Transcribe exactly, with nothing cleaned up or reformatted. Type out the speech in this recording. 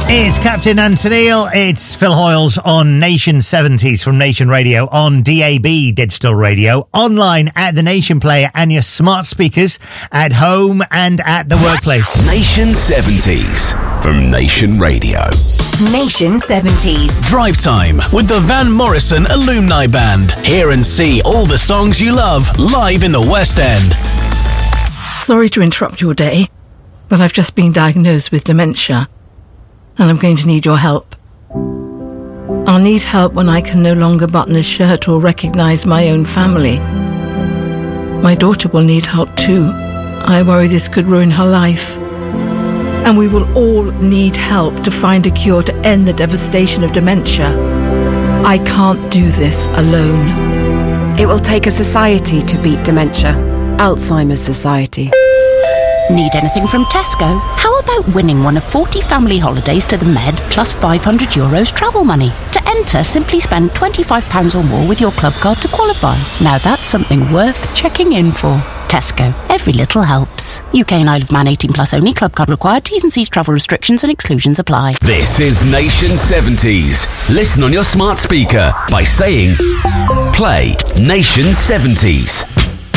It's Captain and Tennille. It's Phil Hoyles on Nation seventies from Nation Radio, on D A B Digital Radio, online at the Nation Player and your smart speakers at home and at the workplace. Nation seventies from Nation Radio. Nation seventies. Drive Time with the Van Morrison Alumni Band. Hear and see all the songs you love live in the West End. Sorry to interrupt your day, but I've just been diagnosed with dementia, and I'm going to need your help. I'll need help when I can no longer button a shirt or recognise my own family. My daughter will need help too. I worry this could ruin her life. And we will all need help to find a cure to end the devastation of dementia. I can't do this alone. It will take a society to beat dementia. Alzheimer's Society. Need anything from Tesco? How about winning one of forty family holidays to the Med plus five hundred euros travel money? To enter, simply spend twenty-five pounds or more with your club card to qualify. Now that's something worth checking in for. Tesco. Every little helps. U K and Isle of Man eighteen plus only. Club card required. T's and C's travel restrictions and exclusions apply. This is Nation seventies. Listen on your smart speaker by saying, play Nation seventies.